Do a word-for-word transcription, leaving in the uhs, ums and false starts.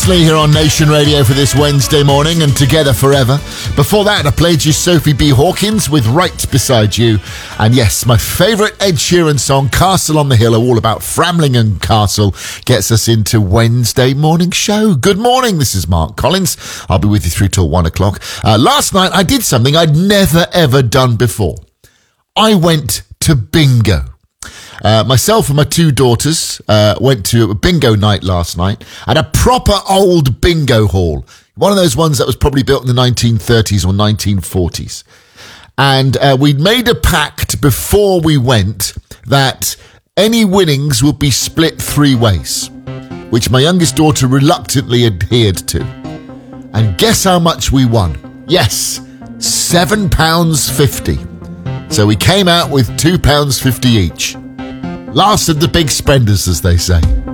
Lee here on Nation Radio for this Wednesday morning and Together Forever. Before that, I played you Sophie B. Hawkins with Right Beside You. And yes, my favourite Ed Sheeran song, Castle on the Hill, all about Framlingham Castle, gets us into Wednesday morning show. Good morning, this is Mark Collins. I'll be with you through till one o'clock. Uh, last night, I did something I'd never, ever done before. I went to bingo. Uh, myself and my two daughters uh, went to a bingo night last night at a proper old bingo hall. One of those ones that was probably built in the nineteen thirties or nineteen forties. And uh, we'd made a pact before we went that any winnings would be split three ways, which my youngest daughter reluctantly adhered to. And guess how much we won? Yes, seven pounds fifty. So we came out with two pounds fifty each. Last of the big spenders, as they say.